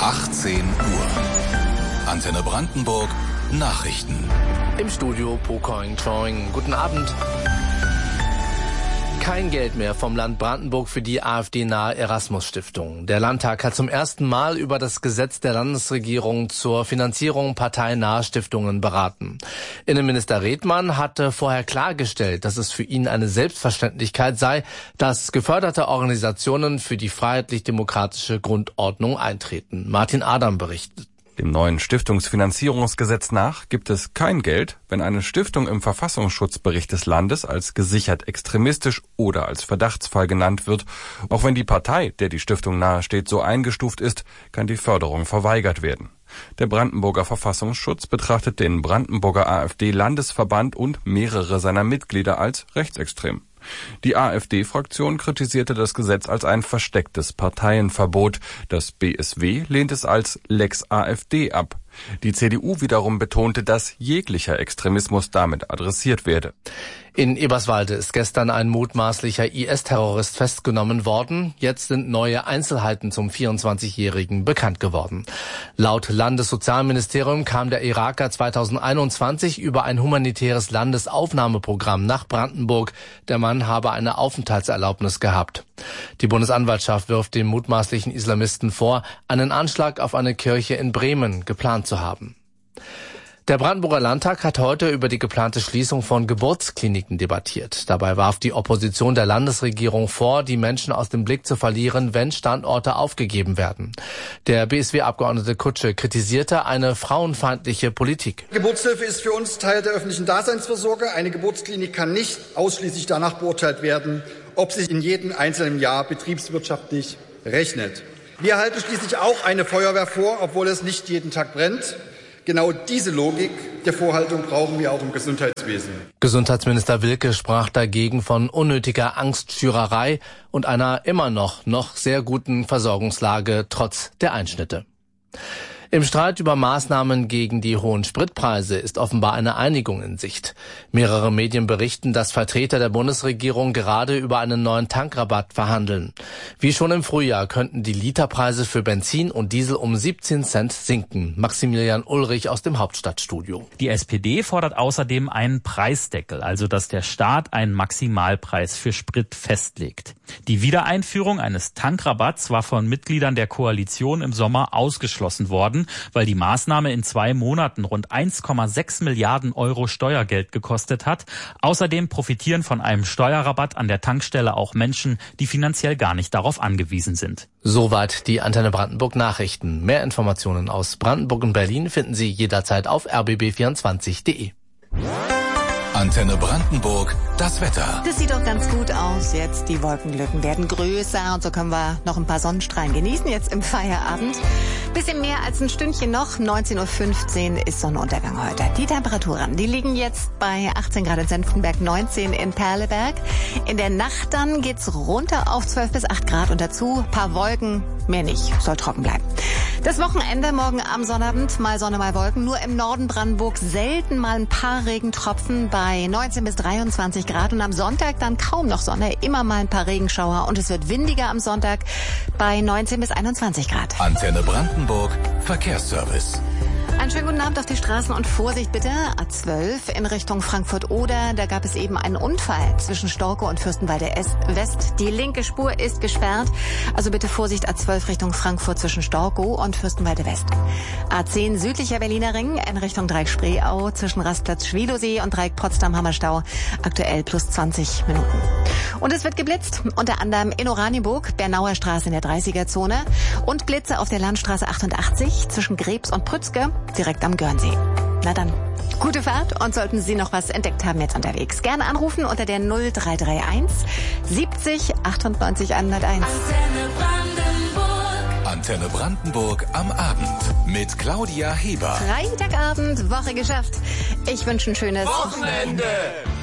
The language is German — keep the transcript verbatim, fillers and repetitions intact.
achtzehn Uhr. Antenne Brandenburg Nachrichten. Im Studio Pokoing Choing. Guten Abend. Kein Geld mehr vom Land Brandenburg für die AfD-nahe Erasmus-Stiftung. Der Landtag hat zum ersten Mal über das Gesetz der Landesregierung zur Finanzierung parteinaher Stiftungen beraten. Innenminister Redmann hatte vorher klargestellt, dass es für ihn eine Selbstverständlichkeit sei, dass geförderte Organisationen für die freiheitlich-demokratische Grundordnung eintreten. Martin Adam berichtet. Dem neuen Stiftungsfinanzierungsgesetz nach gibt es kein Geld, wenn eine Stiftung im Verfassungsschutzbericht des Landes als gesichert extremistisch oder als Verdachtsfall genannt wird. Auch wenn die Partei, der die Stiftung nahesteht, so eingestuft ist, kann die Förderung verweigert werden. Der Brandenburger Verfassungsschutz betrachtet den Brandenburger AfD-Landesverband und mehrere seiner Mitglieder als rechtsextrem. Die AfD-Fraktion kritisierte das Gesetz als ein verstecktes Parteienverbot. Das B S W lehnt es als Lex AfD ab. Die C D U wiederum betonte, dass jeglicher Extremismus damit adressiert werde. In Eberswalde ist gestern ein mutmaßlicher I S-Terrorist festgenommen worden. Jetzt sind neue Einzelheiten zum vierundzwanzigjährigen bekannt geworden. Laut Landessozialministerium kam der Iraker zweitausendeinundzwanzig über ein humanitäres Landesaufnahmeprogramm nach Brandenburg. Der Mann habe eine Aufenthaltserlaubnis gehabt. Die Bundesanwaltschaft wirft dem mutmaßlichen Islamisten vor, einen Anschlag auf eine Kirche in Bremen geplant zu haben. Der Brandenburger Landtag hat heute über die geplante Schließung von Geburtskliniken debattiert. Dabei warf die Opposition der Landesregierung vor, die Menschen aus dem Blick zu verlieren, wenn Standorte aufgegeben werden. Der B S W-Abgeordnete Kutsche kritisierte eine frauenfeindliche Politik. Geburtshilfe ist für uns Teil der öffentlichen Daseinsvorsorge. Eine Geburtsklinik kann nicht ausschließlich danach beurteilt werden, ob sich in jedem einzelnen Jahr betriebswirtschaftlich rechnet. Wir halten schließlich auch eine Feuerwehr vor, obwohl es nicht jeden Tag brennt. Genau diese Logik der Vorhaltung brauchen wir auch im Gesundheitswesen. Gesundheitsminister Wilke sprach dagegen von unnötiger Angstschürerei und einer immer noch, noch sehr guten Versorgungslage trotz der Einschnitte. Im Streit über Maßnahmen gegen die hohen Spritpreise ist offenbar eine Einigung in Sicht. Mehrere Medien berichten, dass Vertreter der Bundesregierung gerade über einen neuen Tankrabatt verhandeln. Wie schon im Frühjahr könnten die Literpreise für Benzin und Diesel um siebzehn Cent sinken. Maximilian Ulrich aus dem Hauptstadtstudio. Die S P D fordert außerdem einen Preisdeckel, also dass der Staat einen Maximalpreis für Sprit festlegt. Die Wiedereinführung eines Tankrabatts war von Mitgliedern der Koalition im Sommer ausgeschlossen worden, weil die Maßnahme in zwei Monaten rund eins Komma sechs Milliarden Euro Steuergeld gekostet hat. Außerdem profitieren von einem Steuerrabatt an der Tankstelle auch Menschen, die finanziell gar nicht darauf angewiesen sind. Soweit die Antenne Brandenburg Nachrichten. Mehr Informationen aus Brandenburg und Berlin finden Sie jederzeit auf r b b vierundzwanzig punkt de. Antenne Brandenburg, das Wetter. Das sieht doch ganz gut aus jetzt. Die Wolkenlücken werden größer und so können wir noch ein paar Sonnenstrahlen genießen jetzt im Feierabend. Bisschen mehr als ein Stündchen noch. neunzehn Uhr fünfzehn ist Sonnenuntergang heute. Die Temperaturen, die liegen jetzt bei achtzehn Grad in Senftenberg, neunzehn in Perleberg. In der Nacht dann geht's runter auf zwölf bis acht Grad und dazu paar Wolken, mehr nicht, soll trocken bleiben. Das Wochenende, morgen am Sonnabend, mal Sonne, mal Wolken. Nur im Norden Brandenburg selten mal ein paar Regentropfen bei neunzehn bis dreiundzwanzig Grad. Und am Sonntag dann kaum noch Sonne, immer mal ein paar Regenschauer. Und es wird windiger am Sonntag bei neunzehn bis einundzwanzig Grad. Antenne Brandenburg, Verkehrsservice. Einen schönen guten Abend auf die Straßen und Vorsicht bitte. A zwölf in Richtung Frankfurt-Oder. Da gab es eben einen Unfall zwischen Storkow und Fürstenwalde West. Die linke Spur ist gesperrt. Also bitte Vorsicht A zwölf Richtung Frankfurt zwischen Storkow und Fürstenwalde West. A zehn südlicher Berliner Ring in Richtung Dreieck Spreeau zwischen Rastplatz Schwielowsee und Dreieck Potsdam-Hammerstau. Aktuell plus zwanzig Minuten. Und es wird geblitzt. Unter anderem in Oranienburg, Bernauer Straße in der dreißiger-Zone und Blitze auf der Landstraße achtundachtzig zwischen Grebs und Prützke. Direkt am Görnsee. Na dann, gute Fahrt und sollten Sie noch was entdeckt haben jetzt unterwegs, gerne anrufen unter der null drei drei eins siebzig achtundneunzig hunderteins. Antenne Brandenburg. Antenne Brandenburg am Abend mit Claudia Heber. Freitagabend, Woche geschafft. Ich wünsche ein schönes Wochenende.